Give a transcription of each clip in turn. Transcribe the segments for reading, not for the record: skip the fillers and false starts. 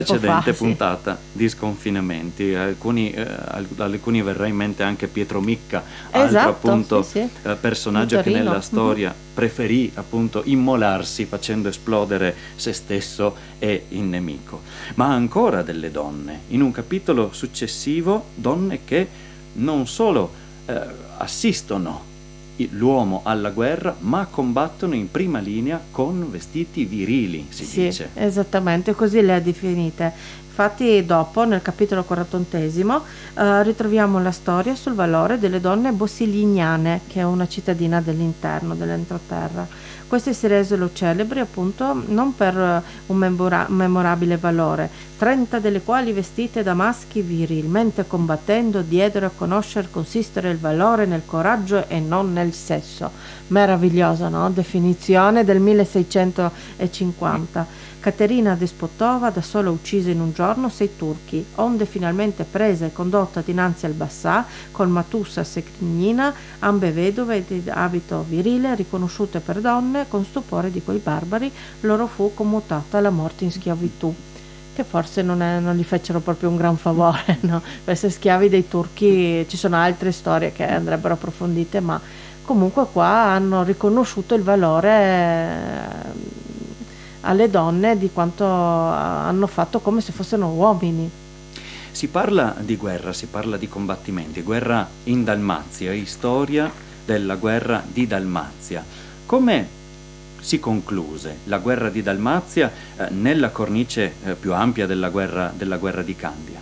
Precedente sì. puntata di sconfinamenti, alcuni verrà in mente anche Pietro Micca, altro Esatto, sì, appunto sì, di personaggio che nella Torino. Mhm. storia preferì appunto immolarsi facendo esplodere se stesso e il nemico. Ma ancora delle donne, in un capitolo successivo, donne che non solo assistono l'uomo alla guerra, ma combattono in prima linea con vestiti virili, si Sì, dice. esattamente, così le ha definite. Infatti dopo, nel capitolo 41, ritroviamo la storia sul valore delle donne bossilignane, che è una cittadina dell'interno, dell'entroterra. Queste si resero celebri appunto non per un memorabile valore, 30 delle quali vestite da maschi virilmente combattendo diedero a conoscere consistere il valore nel coraggio e non nel sesso. Meravigliosa, no? Definizione del 1650. Caterina Despotova da sola uccise in un giorno 6 turchi, onde finalmente presa e condotta dinanzi al Bassà col Matussa Secchignina, ambe vedove di abito virile, riconosciute per donne, con stupore di quei barbari, loro fu commutata la morte in schiavitù. Che forse non gli fecero proprio un gran favore, no? Per essere schiavi dei turchi ci sono altre storie che andrebbero approfondite, ma comunque qua hanno riconosciuto il valore alle donne di quanto hanno fatto come se fossero uomini. Si parla di guerra, si parla di combattimenti, guerra in Dalmazia, storia della guerra di Dalmazia. Come si concluse la guerra di Dalmazia nella cornice più ampia della guerra di Candia?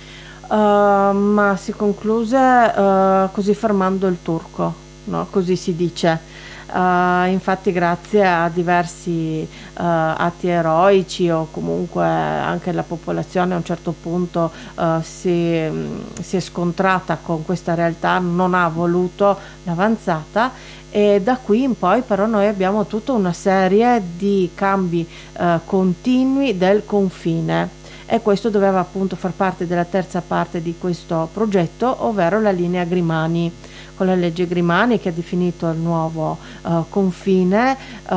Ma si concluse così fermando il turco, no? Così si dice. Infatti grazie a diversi atti eroici o comunque anche la popolazione a un certo punto si è scontrata con questa realtà, non ha voluto l'avanzata e da qui in poi però noi abbiamo tutta una serie di cambi continui del confine e questo doveva appunto far parte della terza parte di questo progetto, ovvero la linea Grimani, con la legge Grimani che ha definito il nuovo confine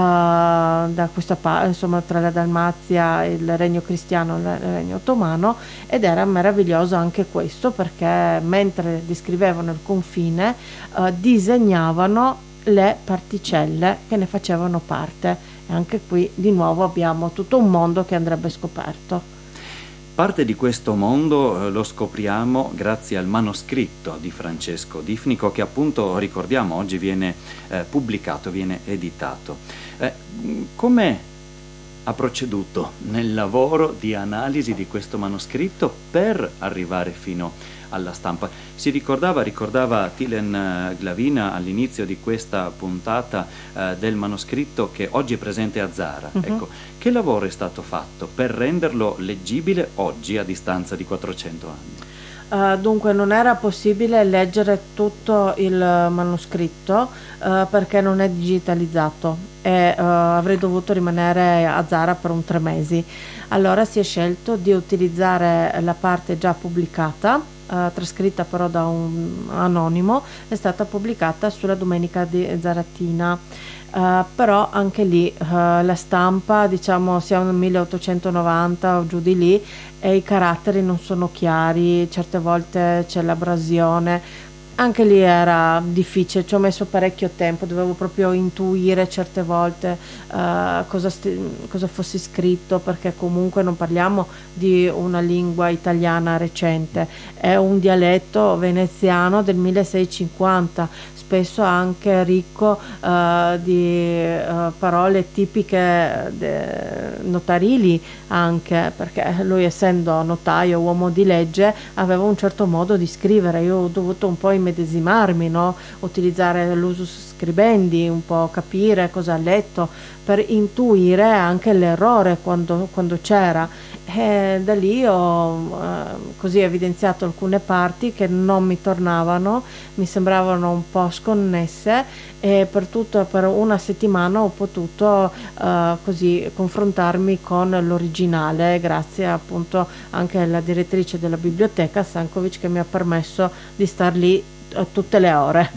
da questa insomma, tra la Dalmazia, il regno cristiano e il regno ottomano, ed era meraviglioso anche questo perché mentre descrivevano il confine disegnavano le particelle che ne facevano parte e anche qui di nuovo abbiamo tutto un mondo che andrebbe scoperto. Parte di questo mondo lo scopriamo grazie al manoscritto di Francesco Difnico che appunto ricordiamo oggi viene pubblicato, viene editato. Come ha proceduto nel lavoro di analisi di questo manoscritto per arrivare fino alla stampa? Ricordava Tilen Glavina all'inizio di questa puntata del manoscritto che oggi è presente a Zara. Ecco, che lavoro è stato fatto per renderlo leggibile oggi a distanza di 400 anni? Dunque non era possibile leggere tutto il manoscritto perché non è digitalizzato e avrei dovuto rimanere a Zara per 3 mesi. Allora si è scelto di utilizzare la parte già pubblicata, trascritta però da un anonimo, è stata pubblicata sulla Domenica di Zaratina. Però anche lì la stampa, diciamo, siamo nel 1890 o giù di lì e i caratteri non sono chiari, certe volte c'è l'abrasione. Anche lì era difficile, ci ho messo parecchio tempo, dovevo proprio intuire certe volte cosa fosse scritto, perché comunque non parliamo di una lingua italiana recente, è un dialetto veneziano del 1650, spesso anche ricco di parole tipiche notarili anche, perché lui essendo notaio, uomo di legge, aveva un certo modo di scrivere. Io ho dovuto un po' immedesimarmi, no? Utilizzare l'usus scribendi, un po' capire cosa ha letto per intuire anche l'errore quando c'era. E da lì ho così evidenziato alcune parti che non mi tornavano, mi sembravano un po' sconnesse e per una settimana ho potuto così confrontarmi con l'originale grazie appunto anche alla direttrice della biblioteca Sankovic che mi ha permesso di star lì tutte le ore.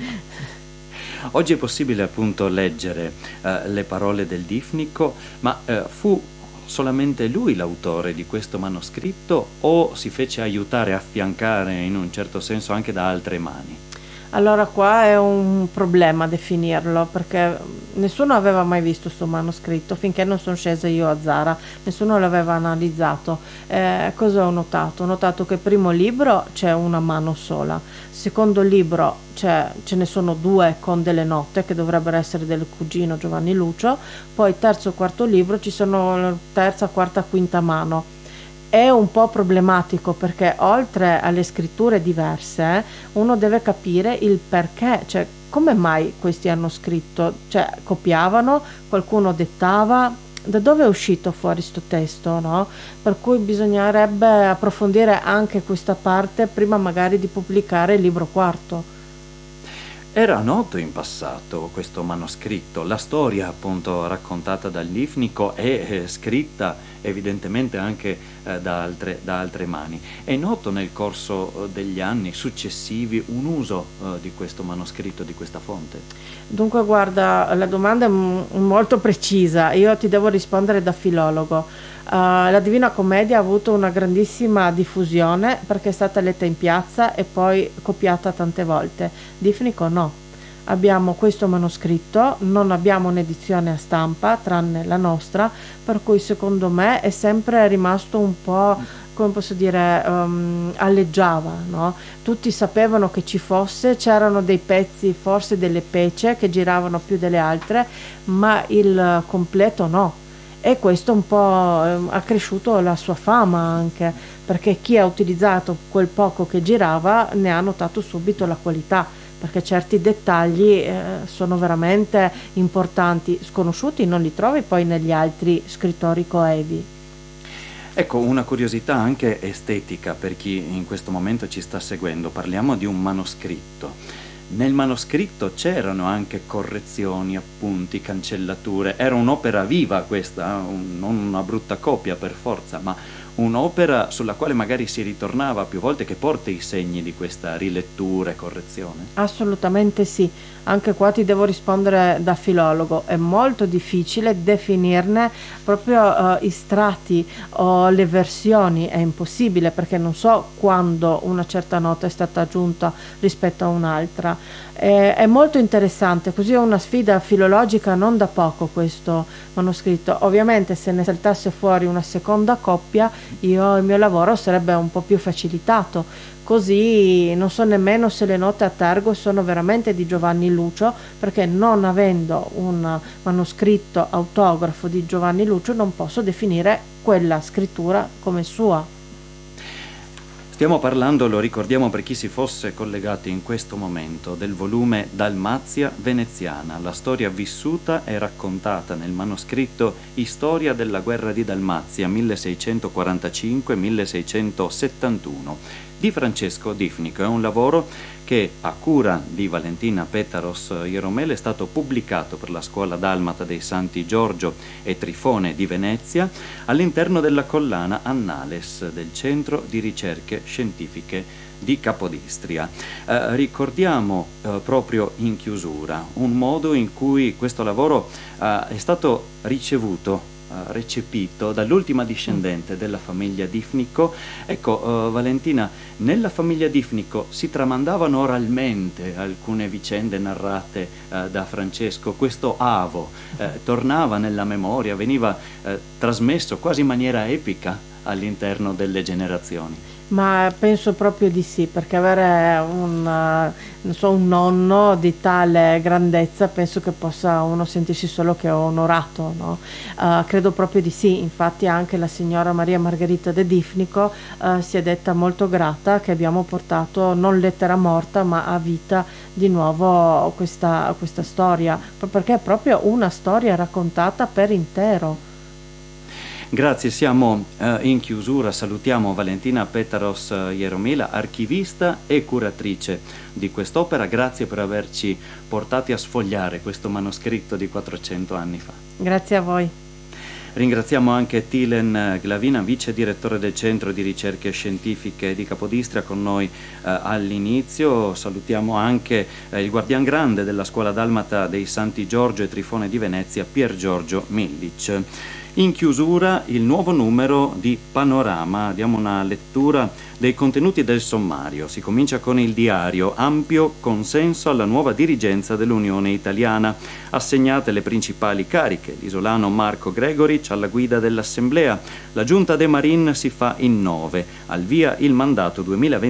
Oggi è possibile appunto leggere le parole del Difnico, ma fu solamente lui l'autore di questo manoscritto o si fece aiutare, affiancare in un certo senso anche da altre mani? Allora qua è un problema definirlo perché nessuno aveva mai visto sto manoscritto finché non sono scesa io a Zara, nessuno l'aveva analizzato. Cosa ho notato? Ho notato che il primo libro c'è una mano sola, secondo libro ce ne sono due con delle note che dovrebbero essere del cugino Giovanni Lucio, poi terzo e quarto libro ci sono terza, quarta, quinta mano. È un po' problematico perché oltre alle scritture diverse, uno deve capire il perché, cioè come mai questi hanno scritto, cioè copiavano, qualcuno dettava, da dove è uscito fuori sto testo, no? Per cui bisognerebbe approfondire anche questa parte prima magari di pubblicare il libro quarto. Era noto in passato questo manoscritto, la storia appunto raccontata dal Lifnico è scritta evidentemente anche da altre mani. È noto nel corso degli anni successivi un uso di questo manoscritto, di questa fonte? Dunque, guarda, la domanda è molto precisa. Io ti devo rispondere da filologo. La Divina Commedia ha avuto una grandissima diffusione perché è stata letta in piazza e poi copiata tante volte. Difnico no. Abbiamo questo manoscritto, non abbiamo un'edizione a stampa, tranne la nostra, per cui secondo me è sempre rimasto un po', come posso dire, alleggiava, no? Tutti sapevano che ci fosse, c'erano dei pezzi, forse delle pece che giravano più delle altre, ma il completo no. E questo un po' ha cresciuto la sua fama anche, perché chi ha utilizzato quel poco che girava ne ha notato subito la qualità, perché certi dettagli sono veramente importanti, sconosciuti non li trovi poi negli altri scrittori coevi. Ecco, una curiosità anche estetica per chi in questo momento ci sta seguendo. Parliamo di un manoscritto. Nel manoscritto c'erano anche correzioni, appunti, cancellature. Era un'opera viva questa, non una brutta copia per forza, ma un'opera sulla quale magari si ritornava più volte, che porta i segni di questa rilettura e correzione. Assolutamente sì, anche qua ti devo rispondere da filologo, è molto difficile definirne proprio i strati o le versioni, è impossibile perché non so quando una certa nota è stata aggiunta rispetto a un'altra. È molto interessante, così è una sfida filologica non da poco questo manoscritto. Ovviamente se ne saltasse fuori una seconda coppia, il mio lavoro sarebbe un po' più facilitato. Così non so nemmeno se le note a tergo sono veramente di Giovanni Lucio, perché non avendo un manoscritto autografo di Giovanni Lucio non posso definire quella scrittura come sua. Stiamo parlando, lo ricordiamo per chi si fosse collegati in questo momento, del volume Dalmazia veneziana, la storia vissuta e raccontata nel manoscritto Storia della guerra di Dalmazia 1645-1671 di Francesco Difnico. È un lavoro che a cura di Valentina Petaros Ieromele è stato pubblicato per la scuola dalmata dei Santi Giorgio e Trifone di Venezia all'interno della collana Annales del Centro di Ricerche Scientifiche di Capodistria. Ricordiamo proprio in chiusura un modo in cui questo lavoro è stato ricevuto, recepito dall'ultima discendente della famiglia Difnico. Ecco, Valentina, nella famiglia Difnico si tramandavano oralmente alcune vicende narrate da Francesco. Questo avo tornava nella memoria, veniva trasmesso quasi in maniera epica all'interno delle generazioni. Ma penso proprio di sì, perché avere non so, un nonno di tale grandezza penso che possa uno sentirsi solo che onorato, no? Credo proprio di sì, infatti anche la signora Maria Margherita de Difnico si è detta molto grata che abbiamo portato non lettera morta ma a vita di nuovo questa storia, perché è proprio una storia raccontata per intero. Grazie, siamo in chiusura, salutiamo Valentina Petaros Ieromela, archivista e curatrice di quest'opera, grazie per averci portati a sfogliare questo manoscritto di 400 anni fa. Grazie a voi. Ringraziamo anche Tilen Glavina, vice direttore del Centro di Ricerche Scientifiche di Capodistria, con noi all'inizio. Salutiamo anche il guardian grande della scuola dalmata dei Santi Giorgio e Trifone di Venezia, Pier Giorgio Millic. In chiusura il nuovo numero di Panorama, diamo una lettura dei contenuti del sommario. Si comincia con il diario: ampio consenso alla nuova dirigenza dell'Unione Italiana, assegnate le principali cariche, l'isolano Marco Gregoric alla guida dell'Assemblea, la giunta De Marin si fa in 9, al via il mandato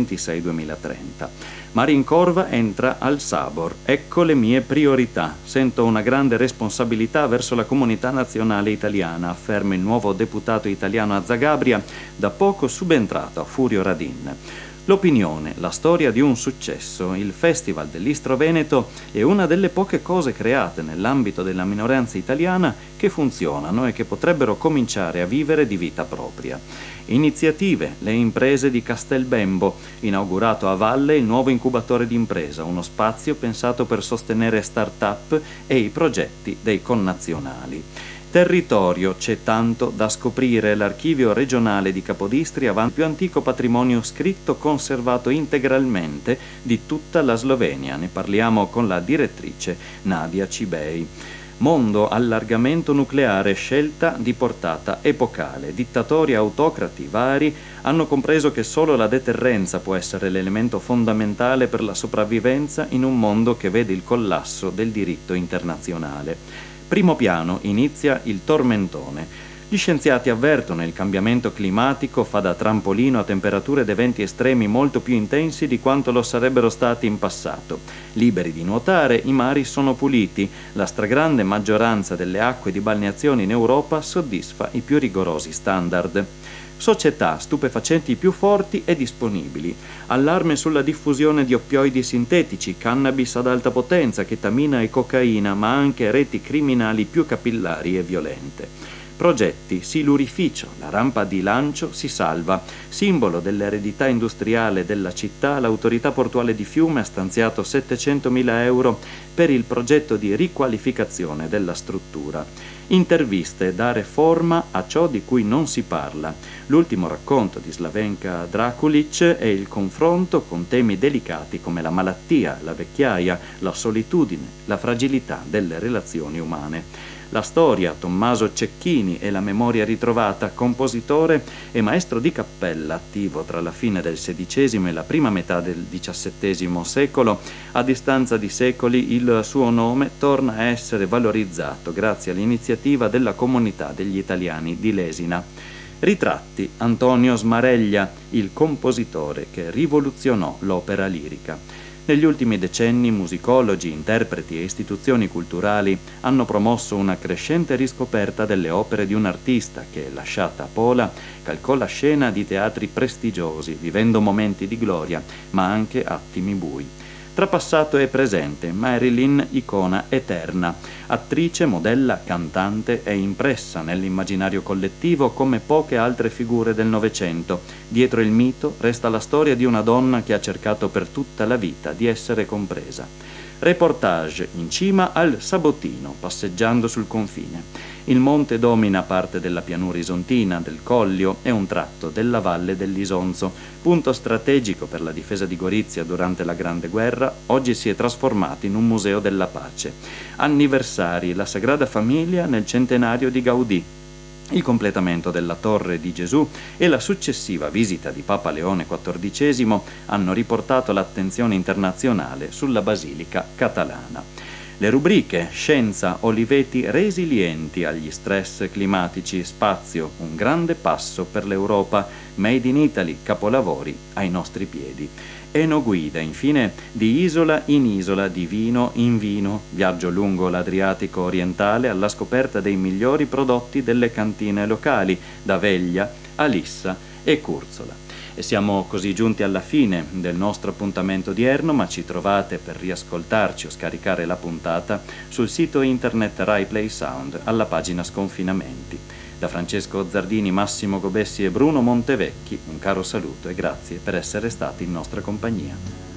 2026-2030. Marin Corva entra al Sabor. Ecco le mie priorità. Sento una grande responsabilità verso la comunità nazionale italiana, afferma il nuovo deputato italiano a Zagabria, da poco subentrato a Furio Radin. L'opinione, la storia di un successo. Il Festival dell'Istro Veneto è una delle poche cose create nell'ambito della minoranza italiana che funzionano e che potrebbero cominciare a vivere di vita propria. Iniziative, le imprese di Castelbembo, inaugurato a Valle il nuovo incubatore d'impresa, uno spazio pensato per sostenere start-up e i progetti dei connazionali. Territorio, c'è tanto da scoprire. L'archivio regionale di Capodistria va il più antico patrimonio scritto conservato integralmente di tutta la Slovenia. Ne parliamo con la direttrice Nadia Cibei. Mondo, allargamento nucleare, scelta di portata epocale. Dittatori e autocrati vari hanno compreso che solo la deterrenza può essere l'elemento fondamentale per la sopravvivenza in un mondo che vede il collasso del diritto internazionale. Primo piano, inizia il tormentone. Gli scienziati avvertono il cambiamento climatico fa da trampolino a temperature ed eventi estremi molto più intensi di quanto lo sarebbero stati in passato. Liberi di nuotare, i mari sono puliti, la stragrande maggioranza delle acque di balneazione in Europa soddisfa i più rigorosi standard. Società, stupefacenti più forti e disponibili. Allarme sulla diffusione di oppioidi sintetici, cannabis ad alta potenza, chetamina e cocaina, ma anche reti criminali più capillari e violente. Progetti, silurificio, la rampa di lancio si salva. Simbolo dell'eredità industriale della città, l'autorità portuale di Fiume ha stanziato 700.000 euro per il progetto di riqualificazione della struttura. Interviste, dare forma a ciò di cui non si parla. L'ultimo racconto di Slavenka Drakulic è il confronto con temi delicati come la malattia, la vecchiaia, la solitudine, la fragilità delle relazioni umane. La storia, Tommaso Cecchini e la memoria ritrovata, compositore e maestro di cappella attivo tra la fine del XVI e la prima metà del XVII secolo. A distanza di secoli il suo nome torna a essere valorizzato grazie all'iniziativa della comunità degli italiani di Lesina. Ritratti, Antonio Smareglia, il compositore che rivoluzionò l'opera lirica. Negli ultimi decenni musicologi, interpreti e istituzioni culturali hanno promosso una crescente riscoperta delle opere di un artista che, lasciata a Pola, calcò la scena di teatri prestigiosi, vivendo momenti di gloria, ma anche attimi bui. Tra passato e presente, Marilyn, icona eterna. Attrice, modella, cantante, è impressa nell'immaginario collettivo come poche altre figure del Novecento. Dietro il mito resta la storia di una donna che ha cercato per tutta la vita di essere compresa. Reportage in cima al Sabotino, passeggiando sul confine. Il monte domina parte della pianura isontina, del Collio e un tratto della valle dell'Isonzo. Punto strategico per la difesa di Gorizia durante la Grande Guerra, oggi si è trasformato in un museo della pace. Anniversari, la Sagrada Famiglia nel centenario di Gaudì. Il completamento della Torre di Gesù e la successiva visita di Papa Leone XIV hanno riportato l'attenzione internazionale sulla Basilica Catalana. Le rubriche Scienza, Olivetti resilienti agli stress climatici, Spazio, un grande passo per l'Europa, Made in Italy, capolavori ai nostri piedi. Enoguida, infine, di isola in isola, di vino in vino, viaggio lungo l'Adriatico orientale alla scoperta dei migliori prodotti delle cantine locali, da Veglia a Lissa e Curzola. E siamo così giunti alla fine del nostro appuntamento odierno, ma ci trovate per riascoltarci o scaricare la puntata sul sito internet Rai Play Sound alla pagina Sconfinamenti. Da Francesco Zardini, Massimo Gobessi e Bruno Montevecchi, un caro saluto e grazie per essere stati in nostra compagnia.